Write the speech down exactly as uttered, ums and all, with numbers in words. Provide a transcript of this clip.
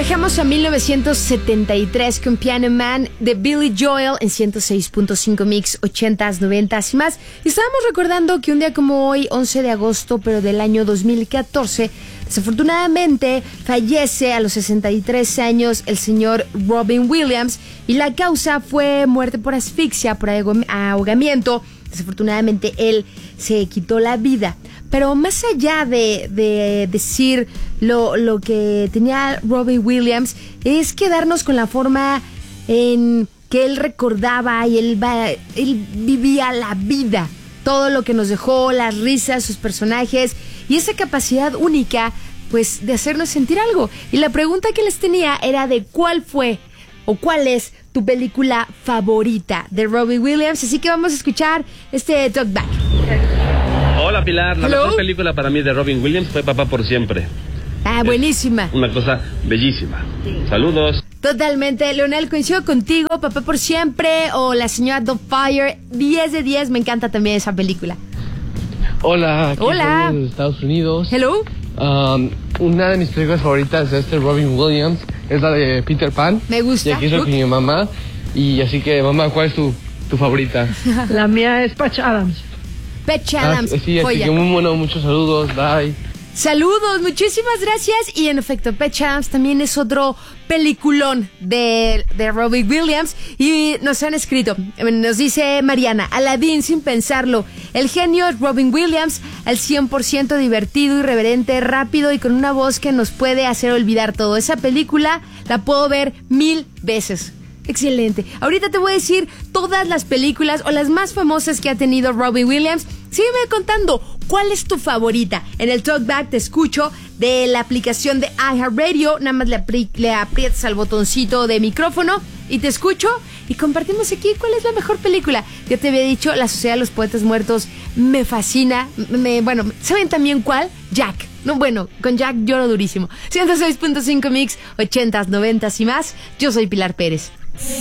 Viajamos a mil novecientos setenta y tres con Piano Man de Billy Joel en ciento seis punto cinco Mix, ochentas, noventas y más. Y estábamos recordando que un día como hoy, once de agosto, pero del año dos mil catorce, desafortunadamente fallece a los sesenta y tres años el señor Robin Williams, y la causa fue muerte por asfixia, por ahogamiento. Desafortunadamente él se quitó la vida. Pero más allá de, de decir lo, lo que tenía Robin Williams, es quedarnos con la forma en que él recordaba y él, va, él vivía la vida. Todo lo que nos dejó, las risas, sus personajes y esa capacidad única, pues, de hacernos sentir algo. Y la pregunta que les tenía era de cuál fue o cuál es tu película favorita de Robin Williams. Así que vamos a escuchar este Talk Back. Hola Pilar, la Hello. mejor película para mí de Robin Williams fue Papá por Siempre. Ah, buenísima. Es una cosa bellísima. Sí. Saludos. Totalmente, Leonel, coincido contigo. Papá por Siempre o La Señora Doubtfire, diez de diez, me encanta también esa película. Hola, aquí Hola. de Estados Unidos. Hello. Um, una de mis películas favoritas de este Robin Williams es la de Peter Pan. Me gusta. Y aquí estoy con mi mamá. Y así que, mamá, ¿cuál es tu, tu favorita? La mía es Patch Adams. Patch Adams. Ah, sí, así joya. que muy bueno, muchos saludos, bye. Saludos, muchísimas gracias. Y en efecto, Patch Adams también es otro peliculón de, de Robin Williams. Y nos han escrito, nos dice Mariana: Aladdin, sin pensarlo. El genio es Robin Williams, al cien por ciento divertido, irreverente, rápido y con una voz que nos puede hacer olvidar todo. Esa película la puedo ver mil veces. Excelente. Ahorita te voy a decir todas las películas o las más famosas que ha tenido Robin Williams. Sígueme contando, ¿cuál es tu favorita? En el Talkback te escucho de la aplicación de iHeartRadio. Nada más le, apri- le aprietas al botoncito de micrófono y te escucho. Y compartimos aquí cuál es la mejor película. Yo te había dicho, La Sociedad de los Poetas Muertos me fascina. Me, bueno, ¿saben también cuál? Jack. No, bueno, con Jack lloro durísimo. ciento seis punto cinco Mix, ochentas, noventas y más. Yo soy Pilar Pérez.